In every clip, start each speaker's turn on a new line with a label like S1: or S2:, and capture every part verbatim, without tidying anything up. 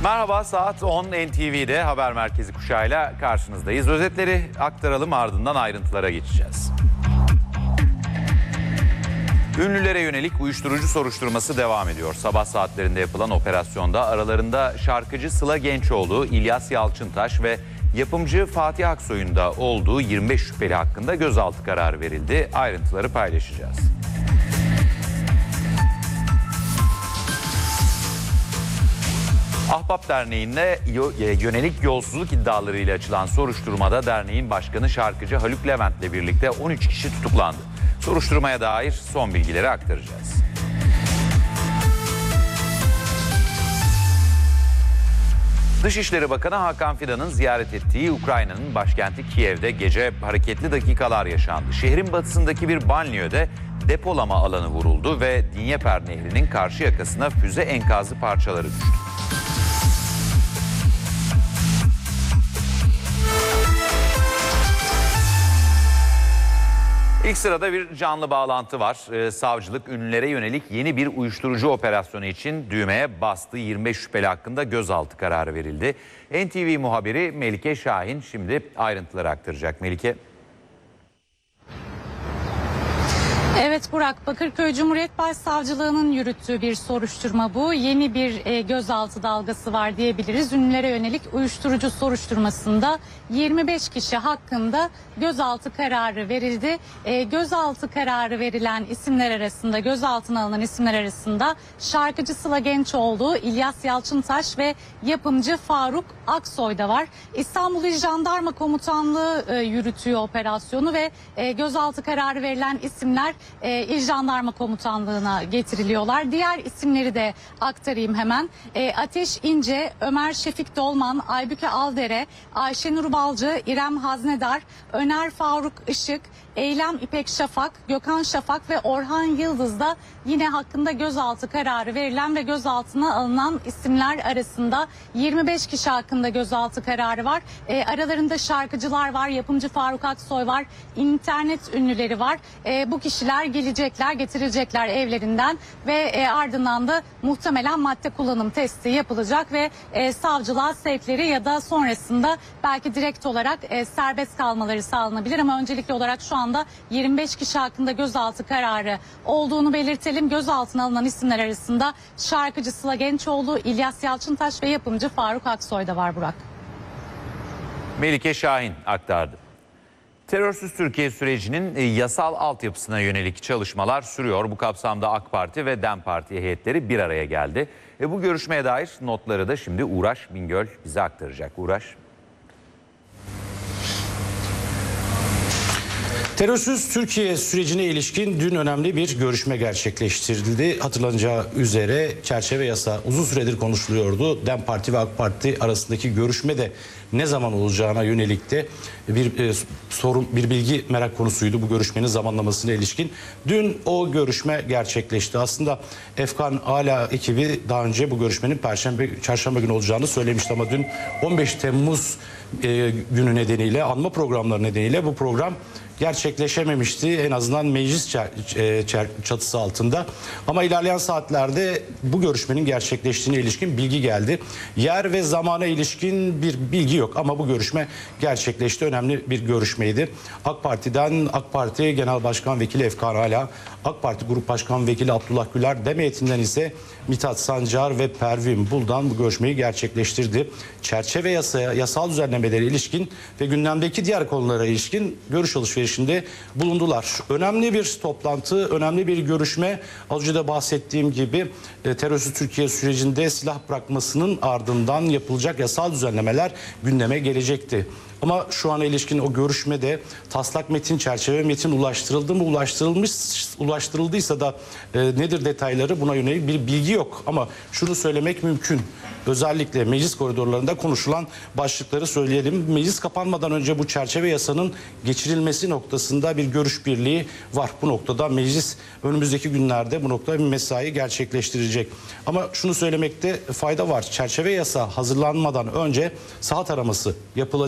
S1: Merhaba, saat on N T V'de Haber Merkezi kuşağıyla karşınızdayız. Özetleri aktaralım, ardından ayrıntılara geçeceğiz. Ünlülere yönelik uyuşturucu soruşturması devam ediyor. Sabah saatlerinde yapılan operasyonda aralarında şarkıcı Sıla Gençoğlu, İlyas Yalçıntaş ve yapımcı Fatih Aksoy'un da olduğu yirmi beş şüpheli hakkında gözaltı kararı verildi. Ayrıntıları paylaşacağız. Ahbap Derneği'ne yönelik yolsuzluk iddialarıyla açılan soruşturmada derneğin başkanı şarkıcı Haluk Levent'le birlikte on üç kişi tutuklandı. Soruşturmaya dair son bilgileri aktaracağız. Dışişleri Bakanı Hakan Fidan'ın ziyaret ettiği Ukrayna'nın başkenti Kiev'de gece hareketli dakikalar yaşandı. Şehrin batısındaki bir banliyöde depolama alanı vuruldu ve Dnyeper Nehri'nin karşı yakasına füze enkazı parçaları düştü. İlk sırada bir canlı bağlantı var. Ee, savcılık ünlülere yönelik yeni bir uyuşturucu operasyonu için düğmeye bastı. yirmi beş şüpheli hakkında gözaltı kararı verildi. N T V muhabiri Melike Şahin şimdi ayrıntıları aktaracak. Melike.
S2: Evet Burak, Bakırköy Cumhuriyet Başsavcılığı'nın yürüttüğü bir soruşturma bu. Yeni bir e, gözaltı dalgası var diyebiliriz. Ünlülere yönelik uyuşturucu soruşturmasında yirmi beş kişi hakkında gözaltı kararı verildi. E, gözaltı kararı verilen isimler arasında, gözaltına alınan isimler arasında şarkıcı Sıla Gençoğlu, İlyas Yalçıntaş ve yapımcı Faruk Aksoy da var. İstanbul İl Jandarma Komutanlığı e, yürütüyor operasyonu ve e, gözaltı kararı verilen isimler E, İl Jandarma Komutanlığı'na getiriliyorlar. Diğer isimleri de aktarayım hemen. E, Ateş İnce, Ömer Şefik Dolman, Aybüke Aldere, Ayşenur Balcı, İrem Haznedar, Öner Faruk Işık, Eylem İpek Şafak, Gökhan Şafak ve Orhan Yıldız da yine hakkında gözaltı kararı verilen ve gözaltına alınan isimler arasında. Yirmi beş kişi hakkında gözaltı kararı var. E, aralarında şarkıcılar var, yapımcı Faruk Aksoy var, internet ünlüleri var. E, bu kişiler gelecekler, getirilecekler evlerinden ve e, ardından da muhtemelen madde kullanım testi yapılacak ve e, savcılığa sevkleri ya da sonrasında belki direkt olarak e, serbest kalmaları sağlanabilir ama öncelikli olarak şu anda yirmi beş kişi hakkında gözaltı kararı olduğunu belirtelim. Gözaltına alınan isimler arasında şarkıcı Sıla Gençoğlu, İlyas Yalçıntaş ve yapımcı Faruk Aksoy da var Burak.
S1: Melike Şahin aktardı. Terörsüz Türkiye sürecinin yasal altyapısına yönelik çalışmalar sürüyor. Bu kapsamda AK Parti ve DEM Parti heyetleri bir araya geldi. E bu görüşmeye dair notları da şimdi Uğraş Bingöl bize aktaracak. Uğraş.
S3: Terörsüz Türkiye sürecine ilişkin dün önemli bir görüşme gerçekleştirildi. Hatırlanacağı üzere çerçeve yasa uzun süredir konuşuluyordu. DEM Parti ve AK Parti arasındaki görüşme de ne zaman olacağına yönelik de bir e, sorun, bir bilgi merak konusuydu bu görüşmenin zamanlamasına ilişkin. Dün o görüşme gerçekleşti. Aslında Efkan Ala ekibi daha önce bu görüşmenin Perşembe, Çarşamba günü olacağını söylemişti ama dün on beş Temmuz e, günü nedeniyle, anma programları nedeniyle bu program gerçekleşememişti. En azından meclis çatısı altında. Ama ilerleyen saatlerde bu görüşmenin gerçekleştiğine ilişkin bilgi geldi. Yer ve zamana ilişkin bir bilgi yok ama bu görüşme gerçekleşti. Önemli bir görüşmeydi. AK Parti'den AK Parti Genel Başkan Vekili Efkan Ala, AK Parti Grup Başkan Vekili Abdullah Güler, DEM heyetinden ise Mithat Sancar ve Pervin Buldan bu görüşmeyi gerçekleştirdi. Çerçeve yasaya, yasal düzenlemelere ilişkin ve gündemdeki diğer konulara ilişkin görüş alışverişinde bulundular. Önemli bir toplantı, önemli bir görüşme. Az önce de bahsettiğim gibi e, terörsüz Türkiye sürecinde silah bırakmasının ardından yapılacak yasal düzenlemeler gündeme gelecekti. Ama şu ana ilişkin o görüşmede taslak metin, çerçeve metin ulaştırıldı mı? Ulaştırılmış, ulaştırıldıysa da e, nedir detayları, buna yönelik bir bilgi yok. Ama şunu söylemek mümkün. Özellikle meclis koridorlarında konuşulan başlıkları söyleyelim. Meclis kapanmadan önce bu çerçeve yasanın geçirilmesi noktasında bir görüş birliği var. Bu noktada meclis önümüzdeki günlerde bu noktada bir mesai gerçekleştirecek. Ama şunu söylemekte fayda var. Çerçeve yasa hazırlanmadan önce saha taraması yapılacağına yönelik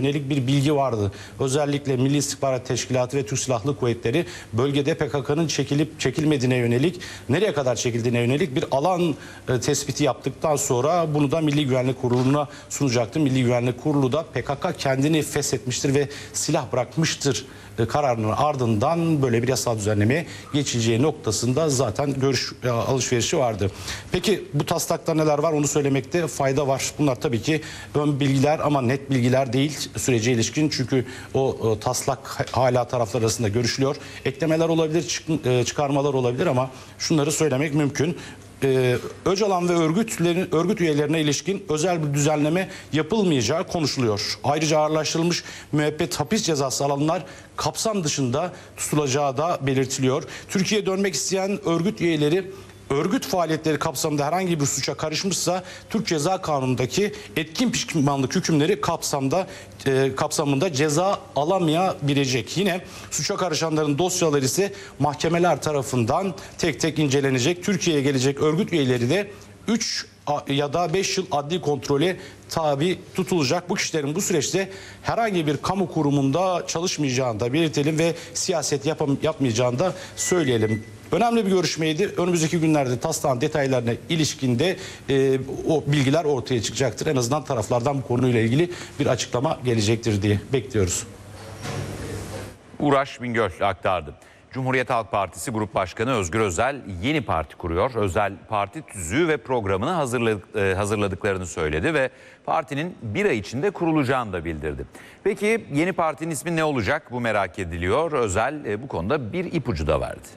S3: yönelik bir bilgi vardı. Özellikle Milli İstihbarat Teşkilatı ve Türk Silahlı Kuvvetleri bölgede P K K'nın çekilip çekilmediğine yönelik, nereye kadar çekildiğine yönelik bir alan e, tespiti yaptıktan sonra bunu da Milli Güvenlik Kurulu'na sunacaktı. Milli Güvenlik Kurulu da P K K kendini feshetmiştir ve silah bırakmıştır kararının ardından böyle bir yasal düzenlemeye geçileceği noktasında zaten görüş alışverişi vardı. Peki bu taslakta neler var, onu söylemekte fayda var. Bunlar tabii ki ön bilgiler ama net bilgiler değil sürece ilişkin, çünkü o taslak hala taraflar arasında görüşülüyor. Eklemeler olabilir, çıkarmalar olabilir ama şunları söylemek mümkün. Ee, Öcalan ve örgütlerin, örgüt üyelerine ilişkin özel bir düzenleme yapılmayacağı konuşuluyor. Ayrıca ağırlaştırılmış müebbet hapis cezası alanlar kapsam dışında tutulacağı da belirtiliyor. Türkiye'ye dönmek isteyen örgüt üyeleri örgüt faaliyetleri kapsamında herhangi bir suça karışmışsa Türk Ceza Kanunu'ndaki etkin pişmanlık hükümleri kapsamda e, kapsamında ceza alamayabilecek. Yine suça karışanların dosyaları ise mahkemeler tarafından tek tek incelenecek. Türkiye'ye gelecek örgüt üyeleri de üç ya da beş yıl adli kontrole tabi tutulacak. Bu kişilerin bu süreçte herhangi bir kamu kurumunda çalışmayacağını da belirtelim ve siyaset yapam- yapmayacağını da söyleyelim. Önemli bir görüşmeydi. Önümüzdeki günlerde taslağın detaylarına ilişkinde e, o bilgiler ortaya çıkacaktır. En azından taraflardan bu konuyla ilgili bir açıklama gelecektir diye bekliyoruz.
S1: Uğraş Bingöl aktardı. Cumhuriyet Halk Partisi Grup Başkanı Özgür Özel yeni parti kuruyor. Özel parti tüzüğü ve programını hazırladık, e, hazırladıklarını söyledi ve partinin bir ay içinde kurulacağını da bildirdi. Peki yeni partinin ismi ne olacak? Bu merak ediliyor. Özel e, bu konuda bir ipucu da verdi.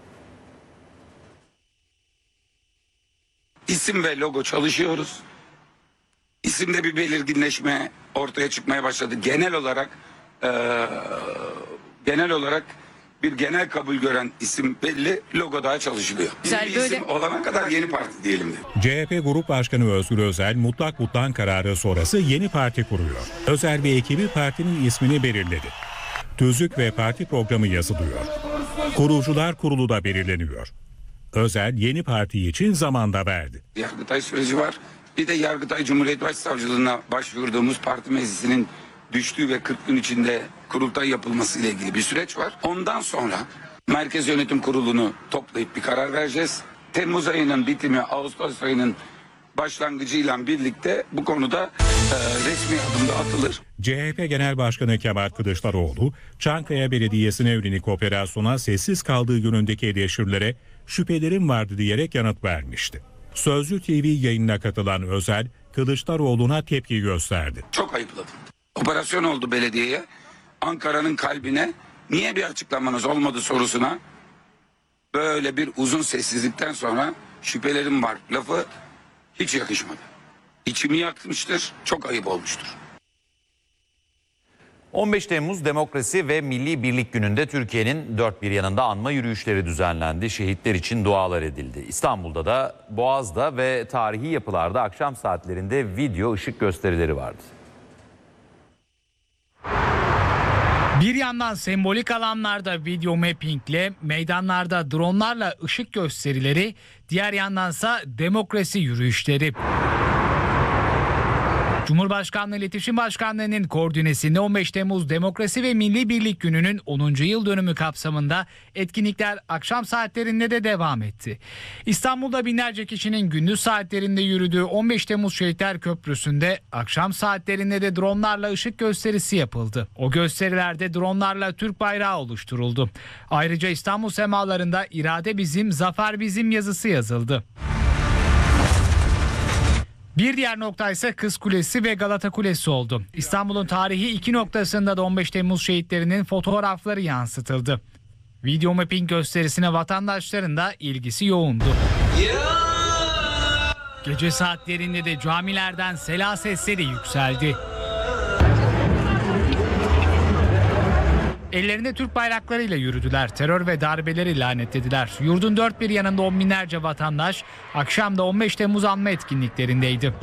S4: İsim ve logo çalışıyoruz. İsimde bir belirginleşme ortaya çıkmaya başladı. Genel olarak e, genel olarak bir genel kabul gören isim belli, logo daha çalışılıyor.
S5: Güzel,
S4: bir
S5: böyle...
S4: isim olana kadar yeni parti diyelim de.
S6: C H P Grup Başkanı Özgür Özel mutlak mutlak kararı sonrası yeni parti kuruyor. Özel ve ekibi partinin ismini belirledi. Tüzük ve parti programı yazılıyor. Kurucular kurulu da belirleniyor. Özel yeni parti için zaman da verdi.
S4: Yargıtay süreci var. Bir de Yargıtay Cumhuriyet Başsavcılığına başvurduğumuz parti meclisinin düştüğü ve kırk gün içinde kurultay yapılması ile ilgili bir süreç var. Ondan sonra Merkez Yönetim Kurulu'nu toplayıp bir karar vereceğiz. Temmuz ayının bitimi, Ağustos ayının başlangıcıyla birlikte bu konuda e, resmi adımda atılır.
S6: C H P Genel Başkanı Kemal Kılıçdaroğlu, Çankaya Belediyesi'ne yönelik operasyona sessiz kaldığı yönündeki eleştirilere şüphelerim vardı diyerek yanıt vermişti. Sözcü T V yayınına katılan Özel, Kılıçdaroğlu'na tepki gösterdi.
S4: Çok ayıpladım. Operasyon oldu belediyeye. Ankara'nın kalbine niye bir açıklamanız olmadı sorusuna böyle bir uzun sessizlikten sonra şüphelerim var lafı hiç yakışmadı. İçimi yakmıştır, çok ayıp olmuştur.
S1: on beş Temmuz Demokrasi ve Milli Birlik Günü'nde Türkiye'nin dört bir yanında anma yürüyüşleri düzenlendi. Şehitler için dualar edildi. İstanbul'da da, Boğaz'da ve tarihi yapılarda akşam saatlerinde video ışık gösterileri vardı.
S5: Bir yandan sembolik alanlarda video mappingle, meydanlarda dronlarla ışık gösterileri, diğer yandansa demokrasi yürüyüşleri. Cumhurbaşkanlığı İletişim Başkanlığı'nın koordinesinde on beş Temmuz Demokrasi ve Milli Birlik Günü'nün onuncu yıl dönümü kapsamında etkinlikler akşam saatlerinde de devam etti. İstanbul'da binlerce kişinin gündüz saatlerinde yürüdüğü on beş Temmuz Şehitler Köprüsü'nde akşam saatlerinde de dronlarla ışık gösterisi yapıldı. O gösterilerde dronlarla Türk bayrağı oluşturuldu. Ayrıca İstanbul semalarında "İrade bizim, zafer bizim" yazısı yazıldı. Bir diğer nokta ise Kız Kulesi ve Galata Kulesi oldu. İstanbul'un tarihi iki noktasında da on beş Temmuz şehitlerinin fotoğrafları yansıtıldı. Video mapping gösterisine vatandaşların da ilgisi yoğundu. Gece saatlerinde de camilerden sela sesleri yükseldi. Ellerinde Türk bayraklarıyla yürüdüler. Terör ve darbeleri lanetlediler. Yurdun dört bir yanında on binlerce vatandaş akşam da on beş Temmuz anma etkinliklerindeydi.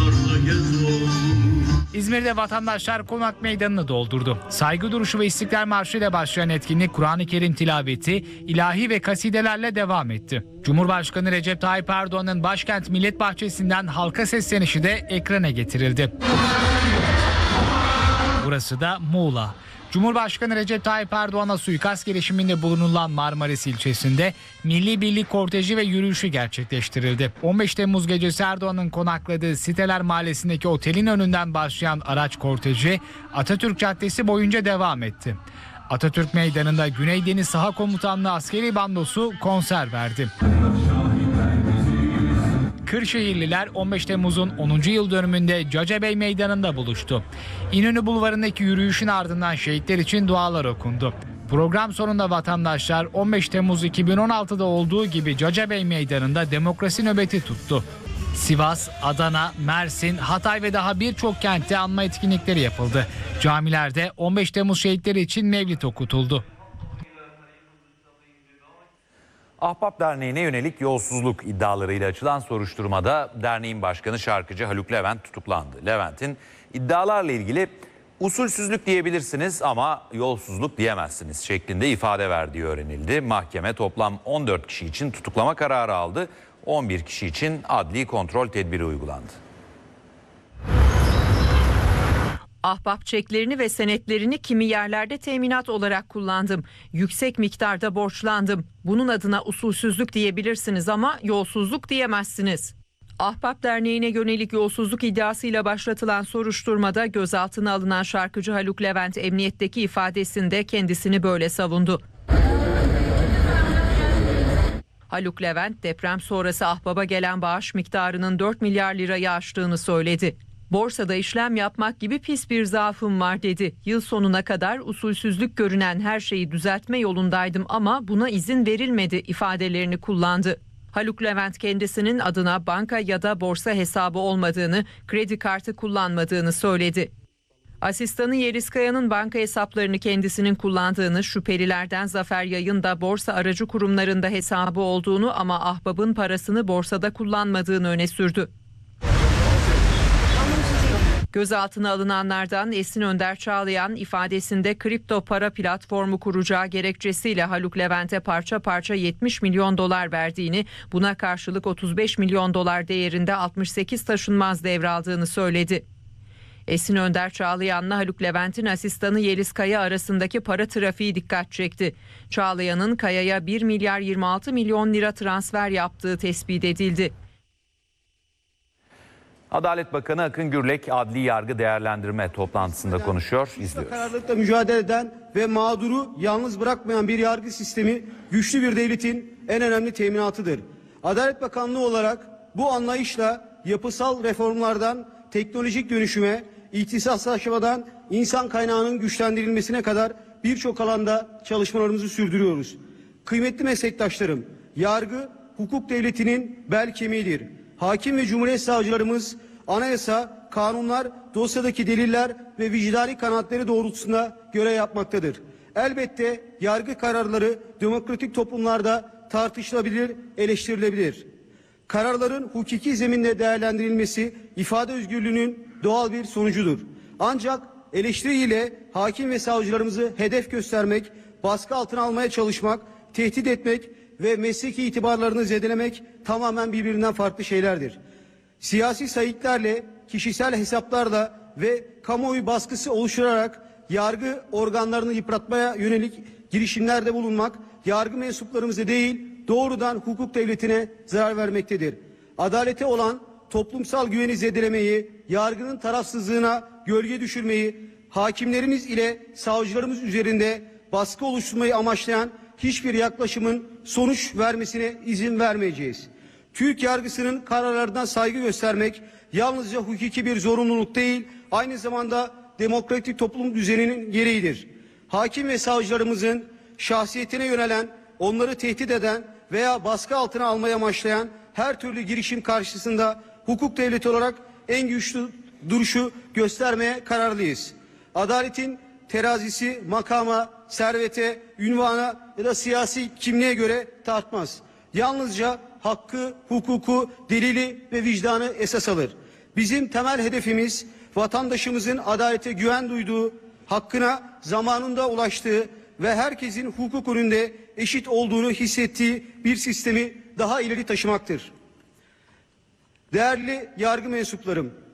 S5: İzmir'de vatandaşlar Konak Meydanı'nı doldurdu. Saygı duruşu ve İstiklal Marşı ile başlayan etkinlik Kur'an-ı Kerim tilaveti, ilahi ve kasidelerle devam etti. Cumhurbaşkanı Recep Tayyip Erdoğan'ın başkent Millet Bahçesi'nden halka seslenişi de ekrana getirildi. Burası da Muğla. Cumhurbaşkanı Recep Tayyip Erdoğan'a suikast girişiminde bulunulan Marmaris ilçesinde Milli Birlik korteji ve yürüyüşü gerçekleştirildi. on beş Temmuz gecesi Erdoğan'ın konakladığı Siteler Mahallesi'ndeki otelin önünden başlayan araç korteji Atatürk Caddesi boyunca devam etti. Atatürk Meydanı'nda Güney Deniz Saha Komutanlığı askeri bandosu konser verdi. Kırşehirliler on beş Temmuz'un onuncu yıl dönümünde Cacabey Meydanı'nda buluştu. İnönü Bulvarı'ndaki yürüyüşün ardından şehitler için dualar okundu. Program sonunda vatandaşlar on beş Temmuz iki bin on altıda olduğu gibi Cacabey Meydanı'nda demokrasi nöbeti tuttu. Sivas, Adana, Mersin, Hatay ve daha birçok kentte anma etkinlikleri yapıldı. Camilerde on beş Temmuz şehitleri için mevlid okutuldu.
S1: Ahbap Derneği'ne yönelik yolsuzluk iddialarıyla açılan soruşturmada derneğin başkanı şarkıcı Haluk Levent tutuklandı. Levent'in iddialarla ilgili usulsüzlük diyebilirsiniz ama yolsuzluk diyemezsiniz şeklinde ifade verdiği öğrenildi. Mahkeme toplam on dört kişi için tutuklama kararı aldı. on bir kişi için adli kontrol tedbiri uygulandı.
S7: Ahbap çeklerini ve senetlerini kimi yerlerde teminat olarak kullandım. Yüksek miktarda borçlandım. Bunun adına usulsüzlük diyebilirsiniz ama yolsuzluk diyemezsiniz. Ahbap Derneği'ne yönelik yolsuzluk iddiasıyla başlatılan soruşturmada gözaltına alınan şarkıcı Haluk Levent emniyetteki ifadesinde kendisini böyle savundu. Haluk Levent deprem sonrası Ahbap'a gelen bağış miktarının dört milyar lirayı aştığını söyledi. Borsada işlem yapmak gibi pis bir zaafım var dedi. Yıl sonuna kadar usulsüzlük görünen her şeyi düzeltme yolundaydım ama buna izin verilmedi ifadelerini kullandı. Haluk Levent kendisinin adına banka ya da borsa hesabı olmadığını, kredi kartı kullanmadığını söyledi. Asistanı Yeliz Kaya'nın banka hesaplarını kendisinin kullandığını, şüphelilerden Zafer Yay'ın da borsa aracı kurumlarında hesabı olduğunu ama Ahbap'ın parasını borsada kullanmadığını öne sürdü. Gözaltına alınanlardan Esin Önder Çağlayan ifadesinde kripto para platformu kuracağı gerekçesiyle Haluk Levent'e parça parça yetmiş milyon dolar verdiğini, buna karşılık otuz beş milyon dolar değerinde altmış sekiz taşınmaz devraldığını söyledi. Esin Önder Çağlayan'la Haluk Levent'in asistanı Yeliz Kaya arasındaki para trafiği dikkat çekti. Çağlayan'ın Kaya'ya bir milyar yirmi altı milyon lira transfer yaptığı tespit edildi.
S1: Adalet Bakanı Akın Gürlek adli yargı değerlendirme toplantısında konuşuyor. İzliyoruz.
S8: Kararlılıkla mücadele eden ve mağduru yalnız bırakmayan bir yargı sistemi güçlü bir devletin en önemli teminatıdır. Adalet Bakanlığı olarak bu anlayışla yapısal reformlardan teknolojik dönüşüme, ihtisaslaşmadan insan kaynağının güçlendirilmesine kadar birçok alanda çalışmalarımızı sürdürüyoruz. Kıymetli meslektaşlarım, yargı hukuk devletinin bel kemiğidir. Hakim ve Cumhuriyet savcılarımız anayasa, kanunlar, dosyadaki deliller ve vicdani kanaatleri doğrultusunda görev yapmaktadır. Elbette yargı kararları demokratik toplumlarda tartışılabilir, eleştirilebilir. Kararların hukuki zeminde değerlendirilmesi ifade özgürlüğünün doğal bir sonucudur. Ancak eleştiriyle hakim ve savcılarımızı hedef göstermek, baskı altına almaya çalışmak, tehdit etmek ve mesleki itibarlarını zedelemek tamamen birbirinden farklı şeylerdir. Siyasi sayıklarla, kişisel hesaplarla ve kamuoyu baskısı oluşturarak yargı organlarını yıpratmaya yönelik girişimlerde bulunmak, yargı mensuplarımıza değil doğrudan hukuk devletine zarar vermektedir. Adalete olan toplumsal güveni zedelemeyi, yargının tarafsızlığına gölge düşürmeyi, hakimlerimiz ile savcılarımız üzerinde baskı oluşturmayı amaçlayan hiçbir yaklaşımın sonuç vermesine izin vermeyeceğiz. Türk yargısının kararlarına saygı göstermek yalnızca hukuki bir zorunluluk değil, aynı zamanda demokratik toplum düzeninin gereğidir. Hakim ve savcılarımızın şahsiyetine yönelen, onları tehdit eden veya baskı altına almaya amaçlayan her türlü girişim karşısında hukuk devleti olarak en güçlü duruşu göstermeye kararlıyız. Adaletin terazisi makama, servete, ünvana ya da siyasi kimliğe göre tartmaz. Yalnızca hakkı, hukuku, delili ve vicdanı esas alır. Bizim temel hedefimiz vatandaşımızın adalete güven duyduğu, hakkına zamanında ulaştığı ve herkesin hukuk önünde eşit olduğunu hissettiği bir sistemi daha ileri taşımaktır. Değerli yargı mensuplarım,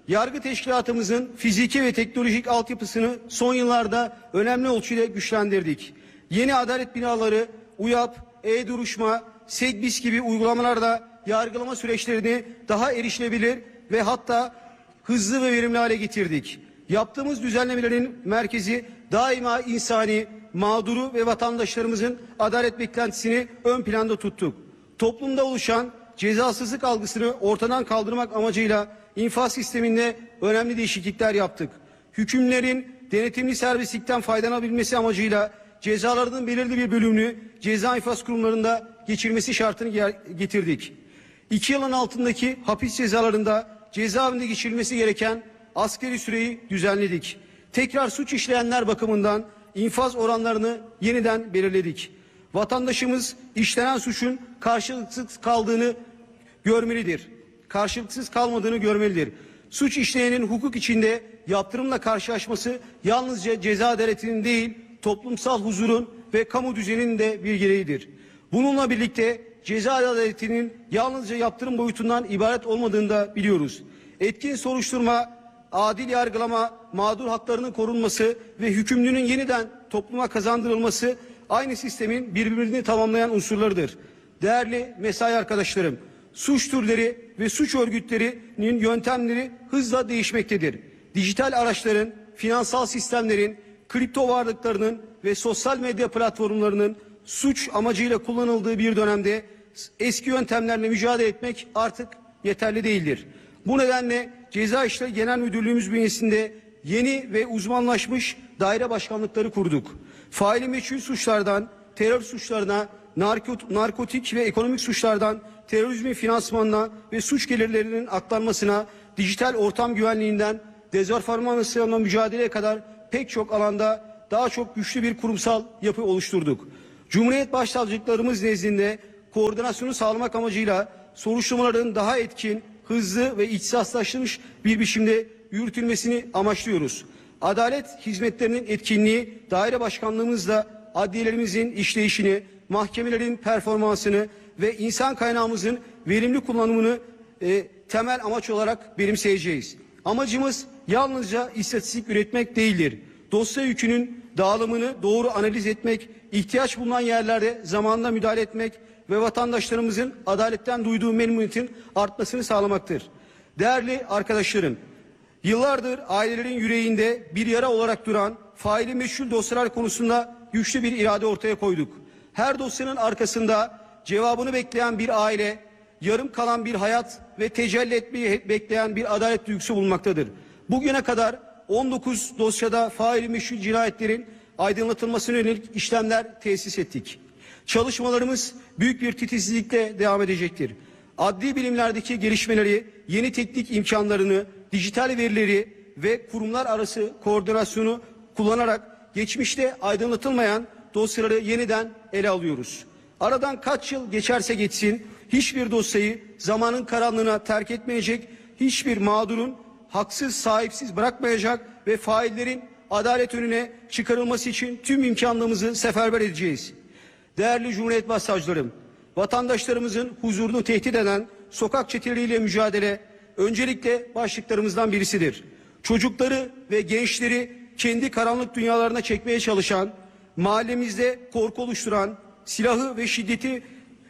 S8: Yargı teşkilatımızın fiziki ve teknolojik altyapısını son yıllarda önemli ölçüde güçlendirdik. Yeni adalet binaları, UYAP, e-duruşma, SEGBİS gibi uygulamalarla yargılama süreçlerini daha erişilebilir ve hatta hızlı ve verimli hale getirdik. Yaptığımız düzenlemelerin merkezi daima insani, mağduru ve vatandaşlarımızın adalet beklentisini ön planda tuttuk. Toplumda oluşan cezasızlık algısını ortadan kaldırmak amacıyla infaz sisteminde önemli değişiklikler yaptık. Hükümlerin denetimli serbestlikten faydalanabilmesi amacıyla cezalarının belirli bir bölümünü ceza infaz kurumlarında geçirmesi şartını getirdik. İki yılın altındaki hapis cezalarında cezaevinde geçirilmesi gereken asgari süreyi düzenledik. Tekrar suç işleyenler bakımından infaz oranlarını yeniden belirledik. Vatandaşımız işlenen suçun karşılıksız kaldığını görmelidir. Karşılıksız kalmadığını görmelidir. Suç işleyenin hukuk içinde yaptırımla karşılaşması yalnızca ceza adaletinin değil, toplumsal huzurun ve kamu düzeninin de bir gereğidir. Bununla birlikte ceza adaletinin yalnızca yaptırım boyutundan ibaret olmadığını da biliyoruz. Etkin soruşturma, adil yargılama, mağdur haklarının korunması ve hükümlünün yeniden topluma kazandırılması aynı sistemin birbirini tamamlayan unsurlarıdır. Değerli mesai arkadaşlarım, suç türleri ve suç örgütlerinin yöntemleri hızla değişmektedir. Dijital araçların, finansal sistemlerin, kripto varlıklarının ve sosyal medya platformlarının suç amacıyla kullanıldığı bir dönemde eski yöntemlerle mücadele etmek artık yeterli değildir. Bu nedenle Ceza İşleri Genel Müdürlüğümüz bünyesinde yeni ve uzmanlaşmış daire başkanlıkları kurduk. Faili meçhul suçlardan terör suçlarına, narkot, narkotik ve ekonomik suçlardan terörizmin finansmanına ve suç gelirlerinin aktarmasına, dijital ortam güvenliğinden dezenformasyonla mücadeleye kadar pek çok alanda daha çok güçlü bir kurumsal yapı oluşturduk. Cumhuriyet Başsavcılıklarımız nezdinde koordinasyonu sağlamak amacıyla soruşturmaların daha etkin, hızlı ve ihtisaslaşmış bir biçimde yürütülmesini amaçlıyoruz. Adalet hizmetlerinin etkinliği daire başkanlığımızla adliyelerimizin işleyişini, mahkemelerin performansını ve insan kaynağımızın verimli kullanımını e, temel amaç olarak benimseyeceğiz. Amacımız yalnızca istatistik üretmek değildir. Dosya yükünün dağılımını doğru analiz etmek, ihtiyaç bulunan yerlerde zamanında müdahale etmek ve vatandaşlarımızın adaletten duyduğu memnuniyetin artmasını sağlamaktır. Değerli arkadaşlarım, yıllardır ailelerin yüreğinde bir yara olarak duran faili meçhul dosyalar konusunda güçlü bir irade ortaya koyduk. Her dosyanın arkasında cevabını bekleyen bir aile, yarım kalan bir hayat ve tecelli etmeyi bekleyen bir adalet duygusu bulunmaktadır. Bugüne kadar on dokuz dosyada faili meçhul cinayetlerin aydınlatılmasına yönelik işlemler tesis ettik. Çalışmalarımız büyük bir titizlikle devam edecektir. Adli bilimlerdeki gelişmeleri, yeni teknik imkanlarını, dijital verileri ve kurumlar arası koordinasyonu kullanarak geçmişte aydınlatılmayan dosyaları yeniden ele alıyoruz. Aradan kaç yıl geçerse geçsin hiçbir dosyayı zamanın karanlığına terk etmeyecek, hiçbir mağdurun haksız sahipsiz bırakmayacak ve faillerin adalet önüne çıkarılması için tüm imkanlarımızı seferber edeceğiz. Değerli Cumhuriyet Başsavcılarım, vatandaşlarımızın huzurunu tehdit eden sokak çeteleriyle mücadele öncelikle başlıklarımızdan birisidir. Çocukları ve gençleri kendi karanlık dünyalarına çekmeye çalışan, mahallemizde korku oluşturan, silahı ve şiddeti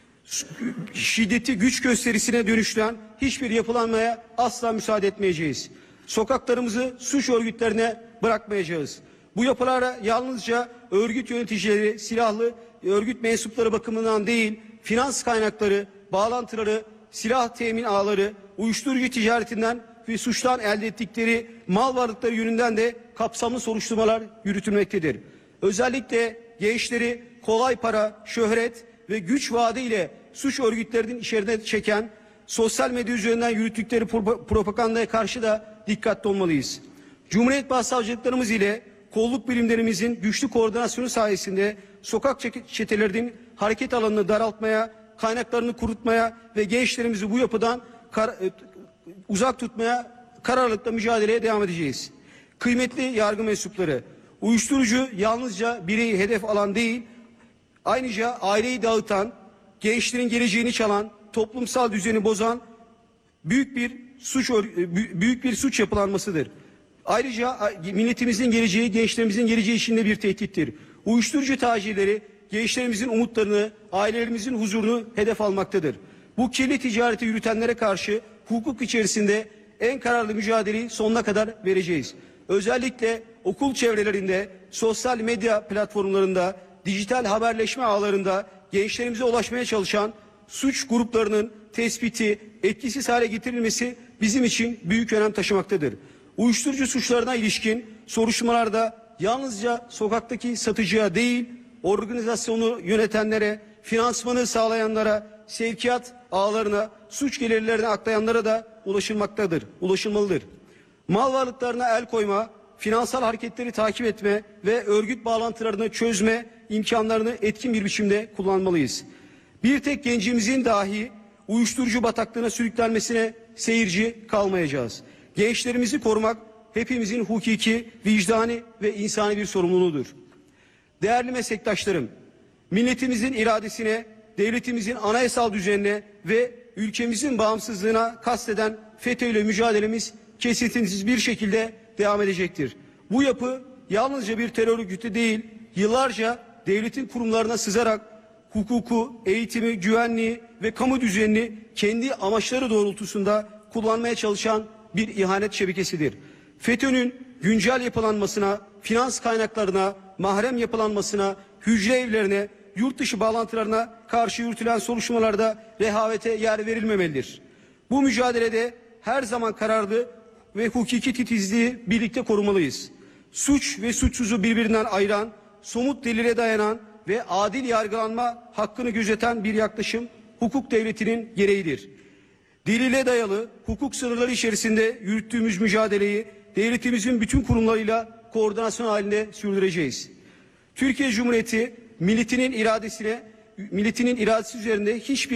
S8: şiddeti güç gösterisine dönüştüren hiçbir yapılanmaya asla müsaade etmeyeceğiz. Sokaklarımızı suç örgütlerine bırakmayacağız. Bu yapılara yalnızca örgüt yöneticileri, silahlı örgüt mensupları bakımından değil, finans kaynakları, bağlantıları, silah temin ağları, uyuşturucu ticaretinden ve suçtan elde ettikleri mal varlıkları yönünden de kapsamlı soruşturmalar yürütülmektedir. Özellikle gençleri kolay para, şöhret ve güç vaadiyle suç örgütlerinin içeride çeken sosyal medya üzerinden yürüttükleri propagandaya karşı da dikkatli olmalıyız. Cumhuriyet Başsavcılıklarımız ile kolluk birimlerimizin güçlü koordinasyonu sayesinde sokak çetelerinin hareket alanını daraltmaya, kaynaklarını kurutmaya ve gençlerimizi bu yapıdan kar, uzak tutmaya kararlılıkla mücadeleye devam edeceğiz. Kıymetli yargı mensupları, uyuşturucu yalnızca bireyi hedef alan değil, ayrıca aileyi dağıtan, gençlerin geleceğini çalan, toplumsal düzeni bozan büyük bir suç büyük bir suç yapılanmasıdır. Ayrıca milletimizin geleceği, gençlerimizin geleceği içinde bir tehdittir. Uyuşturucu tacirleri gençlerimizin umutlarını, ailelerimizin huzurunu hedef almaktadır. Bu kirli ticareti yürütenlere karşı hukuk içerisinde en kararlı mücadeleyi sonuna kadar vereceğiz. Özellikle okul çevrelerinde, sosyal medya platformlarında, dijital haberleşme ağlarında gençlerimize ulaşmaya çalışan suç gruplarının tespiti, etkisiz hale getirilmesi bizim için büyük önem taşımaktadır. Uyuşturucu suçlarına ilişkin soruşturmalarda yalnızca sokaktaki satıcıya değil, organizasyonu yönetenlere, finansmanı sağlayanlara, sevkiyat ağlarına, suç gelirlerine aklayanlara da ulaşılmaktadır, ulaşılmalıdır. Mal varlıklarına el koyma, finansal hareketleri takip etme ve örgüt bağlantılarını çözme imkanlarını etkin bir biçimde kullanmalıyız. Bir tek gencimizin dahi uyuşturucu bataklığına sürüklenmesine seyirci kalmayacağız. Gençlerimizi korumak hepimizin hukuki, vicdani ve insani bir sorumluluğudur. Değerli meslektaşlarım, milletimizin iradesine, devletimizin anayasal düzenine ve ülkemizin bağımsızlığına kasteden FETÖ'yle mücadelemiz kesintisiz bir şekilde devam edecektir. Bu yapı yalnızca bir terör örgütü değil, yıllarca devletin kurumlarına sızarak hukuku, eğitimi, güvenliği ve kamu düzenini kendi amaçları doğrultusunda kullanmaya çalışan bir ihanet şebekesidir. FETÖ'nün güncel yapılanmasına, finans kaynaklarına, mahrem yapılanmasına, hücre evlerine, yurt dışı bağlantılarına karşı yürütülen soruşturmalarda rehavete yer verilmemelidir. Bu mücadelede her zaman kararlı ve hukuki titizliği birlikte korumalıyız. Suç ve suçsuzu birbirinden ayıran, somut delile dayanan ve adil yargılanma hakkını gözeten bir yaklaşım hukuk devletinin gereğidir. Delile dayalı hukuk sınırları içerisinde yürüttüğümüz mücadeleyi devletimizin bütün kurumlarıyla koordinasyon halinde sürdüreceğiz. Türkiye Cumhuriyeti milletinin iradesine, milletinin iradesi üzerinde hiçbir